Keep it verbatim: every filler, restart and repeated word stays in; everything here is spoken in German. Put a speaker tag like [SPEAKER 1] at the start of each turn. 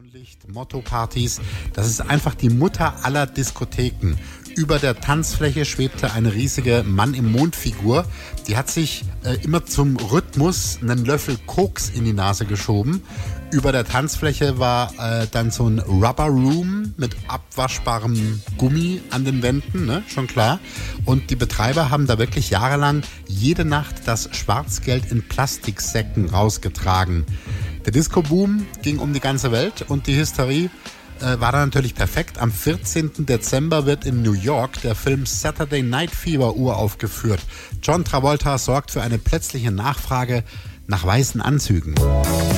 [SPEAKER 1] Neonlicht, Motto-Partys, das ist einfach die Mutter aller Diskotheken. Über der Tanzfläche schwebte eine riesige Mann-im-Mond-Figur. Die hat sich äh, immer zum Rhythmus einen Löffel Koks in die Nase geschoben. Über der Tanzfläche war äh, dann so ein Rubber Room mit abwaschbarem Gummi an den Wänden, ne? Schon klar. Und die Betreiber haben da wirklich jahrelang jede Nacht das Schwarzgeld in Plastiksäcken rausgetragen. Der Disco-Boom ging um die ganze Welt und die Hysterie äh, war da natürlich perfekt. Am vierzehnten Dezember wird in New York der Film Saturday Night Fever uraufgeführt. John Travolta sorgt für eine plötzliche Nachfrage nach weißen Anzügen.